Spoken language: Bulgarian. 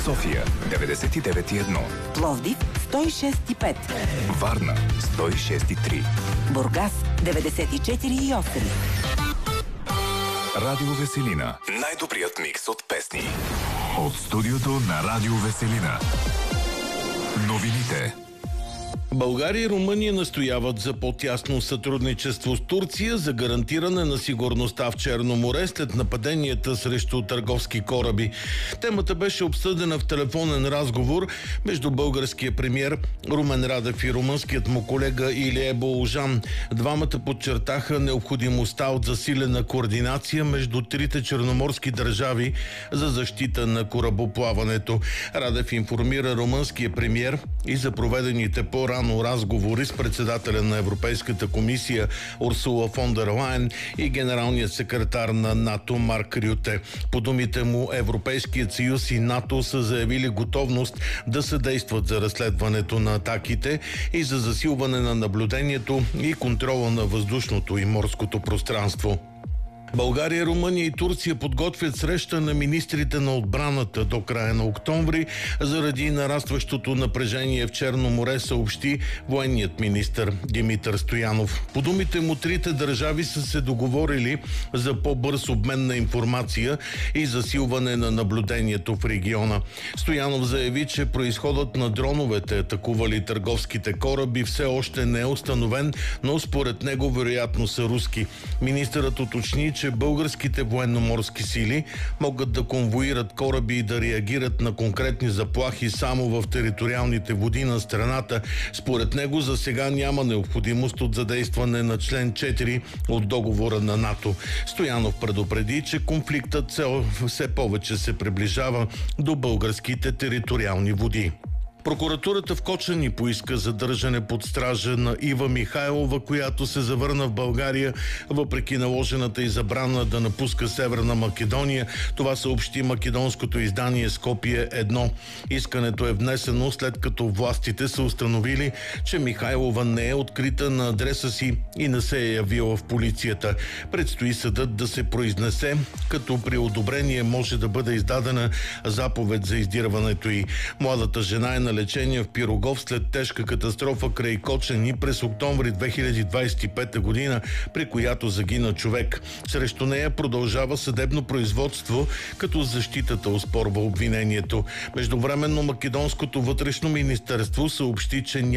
София 99,1, Пловдив 106,5, Варна 106,3, Бургас 94,8. Радио Веселина. Най-добрият микс от песни. От студиото на Радио Веселина. Новините. България и Румъния настояват за по-тясно сътрудничество с Турция за гарантиране на сигурността в Черно море след нападенията срещу търговски кораби. Темата беше обсъдена в телефонен разговор между българския премиер Румен Радев и румънският му колега Илие Боужан. Двамата подчертаха необходимостта от засилена координация между трите черноморски държави за защита на корабоплаването. Радев информира румънския премиер и за проведените по-рано разговори с председателя на Европейската комисия Урсула фон дер Лайен и генералният секретар на НАТО Марк Рюте. По думите му, Европейският съюз и НАТО са заявили готовност да съдействат за разследването на атаките и за засилване на наблюдението и контрола на въздушното и морското пространство. България, Румъния и Турция подготвят среща на министрите на отбраната до края на октомври заради нарастващото напрежение в Черно море, съобщи военният министър Димитър Стоянов. По думите му, трите държави са се договорили за по-бърз обмен на информация и засилване на наблюдението в региона. Стоянов заяви, че произходът на дроновете, атакували търговските кораби, все още не е установен, но според него вероятно са руски. Министърът уточни, че българските военноморски сили могат да конвоират кораби и да реагират на конкретни заплахи само в териториалните води на страната. Според него за сега няма необходимост от задействане на член 4 от договора на НАТО. Стоянов предупреди, че конфликтът все повече се приближава до българските териториални води. Прокуратурата в Кочани поиска задържане под стража на Ива Михайлова, която се завърна в България въпреки наложената й забрана да напуска Северна Македония. Това съобщи македонското издание Скопие 1. Искането е внесено след като властите са установили, че Михайлова не е открита на адреса си и не се е явила в полицията. Предстои съдът да се произнесе, като при одобрение може да бъде издадена заповед за издирването й. Младата жена е на лечение в Пирогов след тежка катастрофа край Кочани през октомври 2025 година, при която загина човек. Срещу нея продължава съдебно производство, като защитата оспорва обвинението. Междувременно македонското вътрешно министерство съобщи, че